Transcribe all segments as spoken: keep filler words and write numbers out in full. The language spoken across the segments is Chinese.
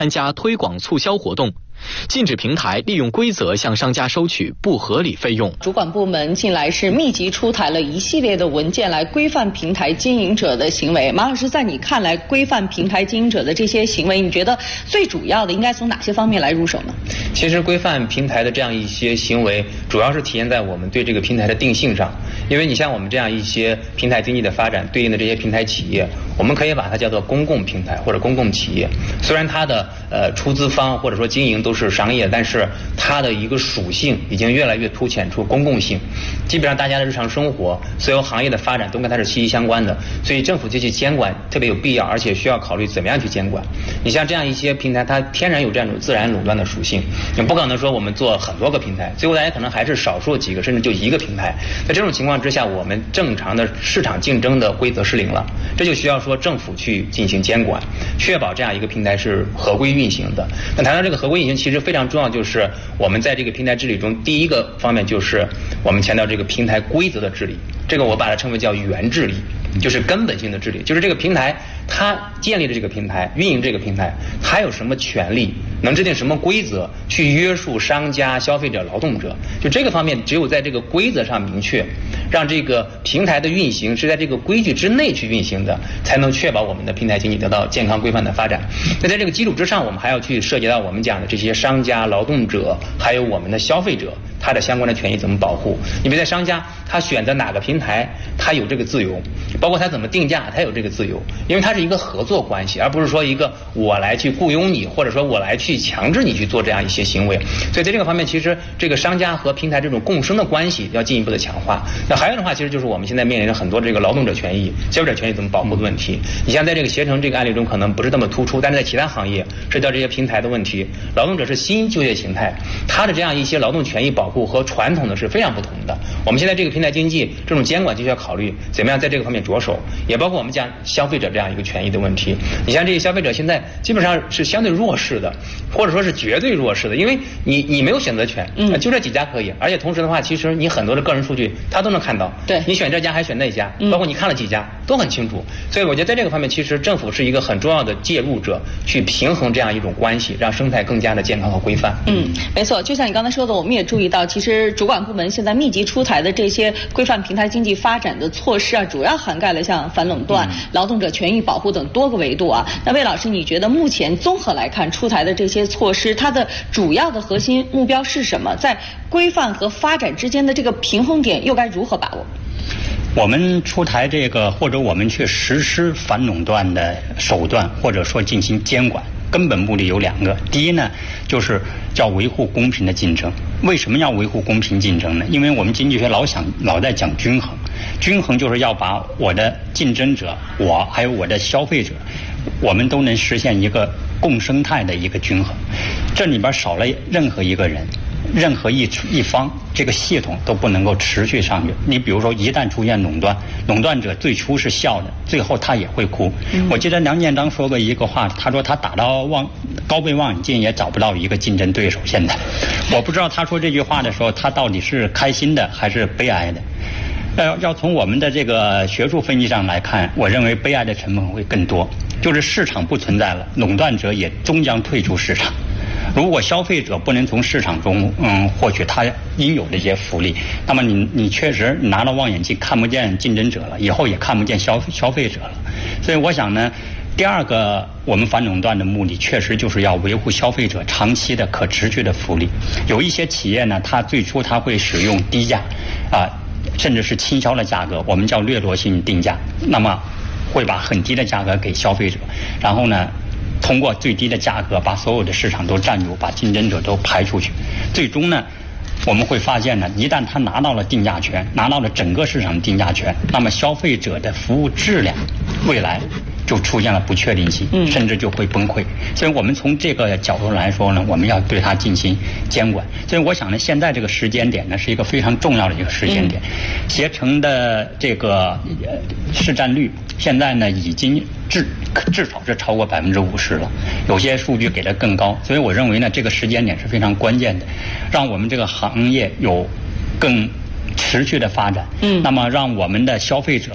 参加推广促销活动，禁止平台利用规则向商家收取不合理费用。 主管部门近来是密集出台了一系列的文件来规范平台经营者的行为。马老师，在你看来，规范平台经营者的这些行为，你觉得最主要的应该从哪些方面来入手呢？ 其实规范平台的这样一些行为，主要是体现在我们对这个平台的定性上。因为你像我们这样一些平台经济的发展对应的这些平台企业，我们可以把它叫做公共平台或者公共企业。虽然它的呃出资方或者说经营都是商业，但是它的一个属性已经越来越凸显出公共性。基本上大家的日常生活，所有行业的发展都跟它是息息相关的，所以政府就去监管特别有必要，而且需要考虑怎么样去监管。你像这样一些平台，它天然有这样一种自然垄断的属性，你不可能说我们做很多个平台，最后大家可能还是少数几个，甚至就一个平台。在这种情况之下，我们正常的市场竞争的规则失灵了，这就需要说政府去进行监管，确保这样一个平台是合规运行的。那谈到这个合规运行，其实非常重要，就是我们在这个平台治理中，第一个方面就是我们强调这个平台规则的治理，这个我把它称为叫原治理，就是根本性的治理，就是这个平台它建立的这个平台，运营这个平台，它有什么权利，能制定什么规则去约束商家、消费者、劳动者，就这个方面只有在这个规则上明确，让这个平台的运行是在这个规矩之内去运行的，才能确保我们的平台经济得到健康规范的发展。那在这个基础之上，我们还要去涉及到我们讲的这些商家、劳动者，还有我们的消费者，他的相关的权益怎么保护。你比如在商家，他选择哪个平台，他有这个自由，包括他怎么定价，他有这个自由，因为它是一个合作关系，而不是说一个我来去雇佣你，或者说我来去强制你去做这样一些行为。所以在这个方面，其实这个商家和平台这种共生的关系要进一步的强化。那还有的话，其实就是我们现在面临着很多这个劳动者权益、消费者权益怎么保护的问题。你像在这个携程这个案例中，可能不是那么突出，但是在其他行业涉及到这些平台的问题，劳动者是新就业形态，它的这样一些劳动权益保护和传统的是非常不同的。我们现在这个平台经济这种监管就需要考虑怎么样在这个方面着手，也包括我们讲消费者这样一个权益的问题。你像这些消费者现在基本上是相对弱势的，或者说是绝对弱势的，因为你你没有选择权，嗯，就这几家可以，而且同时的话，其实你很多的个人数据他都能看到，对，你选这家还选那家，包括你看了几家都很清楚。所以我觉得在这个方面，其实政府是一个很重要的介入者，去平衡这样一种关系，让生态更加的健康和规范。嗯， 没错，就像你刚才说的，我们也注意到，其实主管部门现在密集出台的这些规范平台经济发展的措施啊，主要涵盖了像反垄断、嗯、劳动者权益保护等多个维度啊。那魏老师，你觉得目前综合来看出台的这些措施，它的主要的核心目标是什么？在规范和发展之间的这个平衡点又该如何把握？ 我们出台这个，或者我们去实施反垄断的手段，或者说进行监管，根本目的有两个。第一呢，就是叫维护公平的竞争。为什么要维护公平竞争呢？因为我们经济学老想老在讲均衡，均衡就是要把我的竞争者，我还有我的消费者，我们都能实现一个共生态的一个均衡。这里边少了任何一个人，任何一一方，这个系统都不能够持续上去。你比如说，一旦出现垄断，垄断者最初是笑的，最后他也会哭。嗯、我记得梁建章说过一个话，他说他打到望高倍望远镜也找不到一个竞争对手。现在，我不知道他说这句话的时候，他到底是开心的还是悲哀的。要要从我们的这个学术分析上来看，我认为悲哀的成分会更多，就是市场不存在了，垄断者也终将退出市场。如果消费者不能从市场中嗯获取他应有的一些福利，那么你你确实拿了望远镜看不见竞争者了，以后也看不见消消费者了。所以我想呢，第二个我们反垄断的目的，确实就是要维护消费者长期的可持续的福利。有一些企业呢，它最初它会使用低价啊，甚至是倾销的价格，我们叫掠夺性定价，那么会把很低的价格给消费者，然后呢通过最低的价格把所有的市场都占住，把竞争者都排出去。最终呢，我们会发现呢，一旦他拿到了定价权，拿到了整个市场的定价权，那么消费者的服务质量未来就出现了不确定性，甚至就会崩溃。所以我们从这个角度来说呢，我们要对它进行监管。所以我想呢，现在这个时间点呢，是一个非常重要的一个时间点。携程的这个市占率现在呢，已经至至少是超过百分之五十了，有些数据给的更高。所以我认为呢，这个时间点是非常关键的，让我们这个行业有更持续的发展。嗯，那么让我们的消费者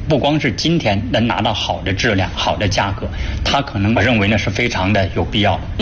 不光是今天能拿到好的质量、好的价格，他可能我认为呢是非常的有必要的。